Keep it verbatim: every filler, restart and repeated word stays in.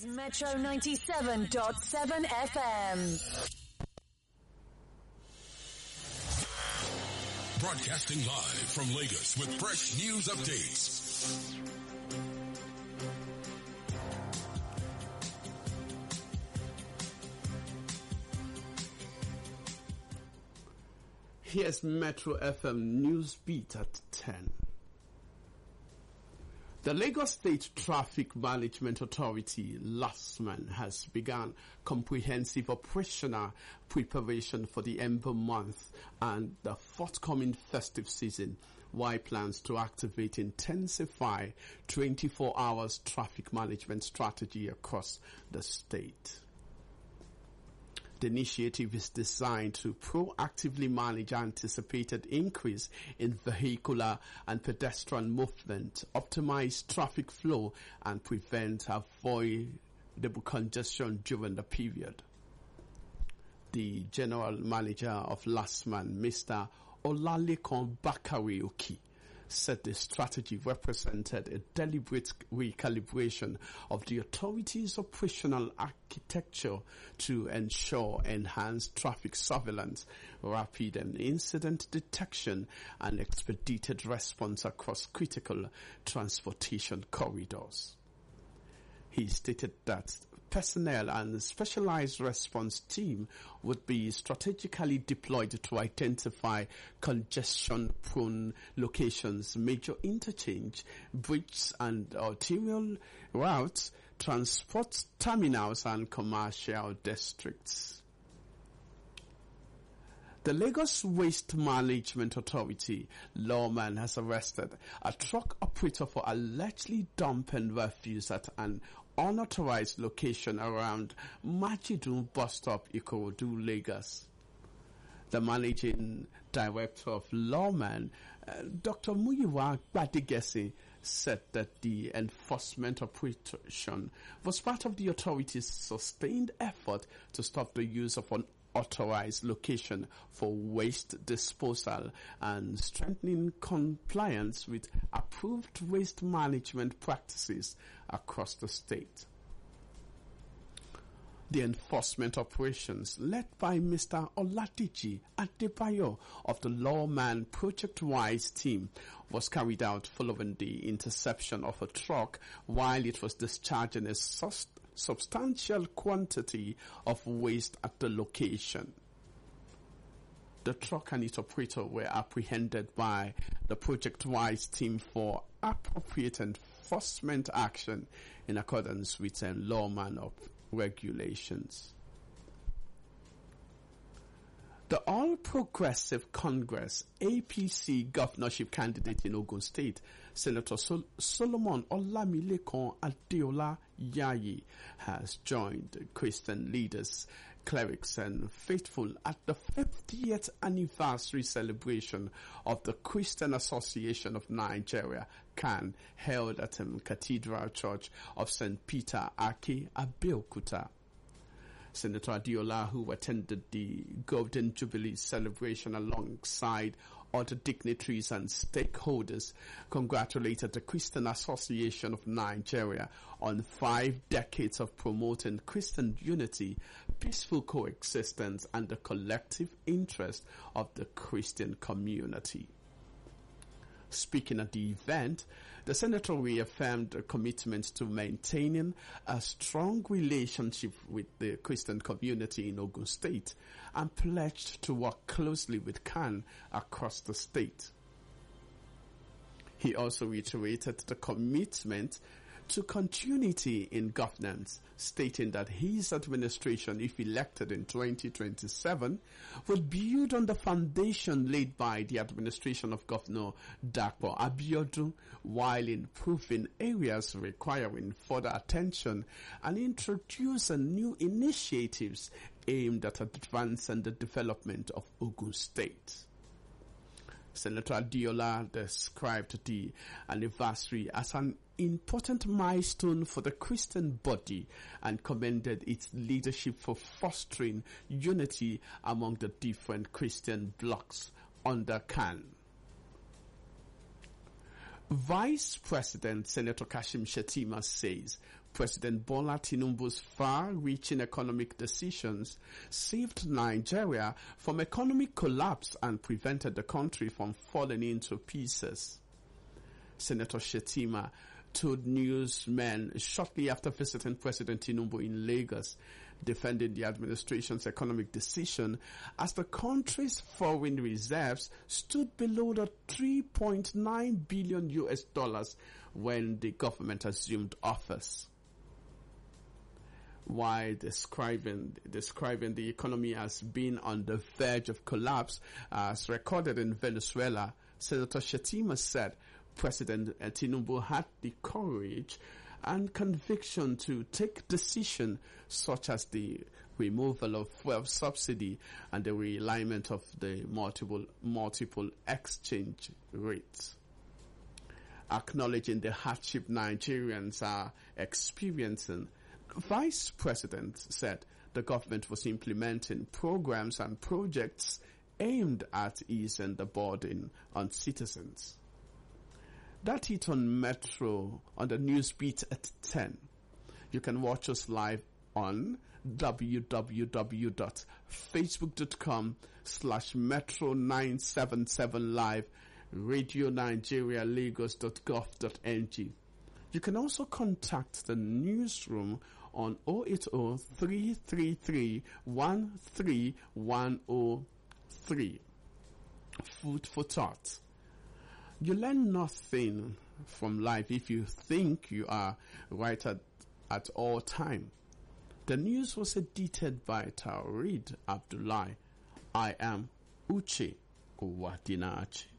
is Metro ninety-seven point seven F M. Broadcasting live from Lagos with fresh news updates. Here's Metro F M News Beat at ten. The Lagos State Traffic Management Authority, LASTMA, has begun comprehensive operational preparation for the Ember month and the forthcoming festive season, while plans to activate intensify twenty-four hours traffic management strategy across the state. The initiative is designed to proactively manage anticipated increase in vehicular and pedestrian movement, optimize traffic flow, and prevent avoidable congestion during the period. The General Manager of LASTMA, Mister Olalekan Bakari Oki, said the strategy represented a deliberate recalibration of the authority's operational architecture to ensure enhanced traffic surveillance, rapid and incident detection, and expedited response across critical transportation corridors. He stated that personnel and specialized response team would be strategically deployed to identify congestion-prone locations, major interchange, bridges and arterial routes, transport terminals and commercial districts. The Lagos Waste Management Authority lawman has arrested a truck operator for allegedly dumping refuse at an unauthorized location around Majidun bus stop, Ikorodu, Lagos. The managing director of lawman, uh, Doctor Muyiwa Gbadigesi, said that the enforcement operation was part of the authority's sustained effort to stop the use of an authorized location for waste disposal and strengthening compliance with approved waste management practices across the state. The enforcement operations, led by Mister Oladiji Adebayo of the Lawman Project Wise team, was carried out following the interception of a truck while it was discharging a sus- substantial quantity of waste at the location. The truck and its operator were apprehended by the Project Wise team for appropriate enforcement action in accordance with the lawman of regulations. The All Progressive Congress A P C governorship candidate in Ogun State, Senator Sol- Solomon Olamilekan Adeola Yayi, has joined Christian leaders, clerics and faithful at the fiftieth anniversary celebration of the Christian Association of Nigeria, C A N, held at the Cathedral Church of Saint Peter, Ake, Abeokuta. Senator Adeola, who attended the Golden Jubilee celebration alongside other dignitaries and stakeholders, congratulated the Christian Association of Nigeria on five decades of promoting Christian unity, peaceful coexistence, and the collective interest of the Christian community. Speaking at the event, the senator reaffirmed a commitment to maintaining a strong relationship with the Christian community in Ogun State and pledged to work closely with C A N across the state. He also reiterated the commitment to continuity in governance, stating that his administration, if elected in twenty twenty-seven, would build on the foundation laid by the administration of Governor Dapo Abiodun, while improving areas requiring further attention and introducing new initiatives aimed at advancing the development of Ogun State. Senator Adeola described the anniversary as an important milestone for the Christian body and commended its leadership for fostering unity among the different Christian blocs under C A N. Vice President Senator Kashim Shettima says President Bola Tinubu's far-reaching economic decisions saved Nigeria from economic collapse and prevented the country from falling into pieces. Senator Shettima told newsmen shortly after visiting President Tinubu in Lagos, defending the administration's economic decision as the country's foreign reserves stood below the three point nine billion U S dollars when the government assumed office. While describing describing the economy as being on the verge of collapse, as recorded in Venezuela, Senator Shettima said President Tinubu had the courage and conviction to take decisions such as the removal of fuel subsidy and the realignment of the multiple multiple exchange rates. Acknowledging the hardship Nigerians are experiencing, Vice President said the government was implementing programs and projects aimed at easing the burden on citizens. That hit on Metro on the Newsbeat at ten. You can watch us live on www.facebook.com slash Metro nine seven seven live, Radio Nigeria Lagos.gov.ng. You can also contact the newsroom on zero eight zero, three three three, one three one zero three. Food for thought. You learn nothing from life if you think you are right at, at all time. The news was edited by Taurid Abdullahi. I am Uche Uwadinachi.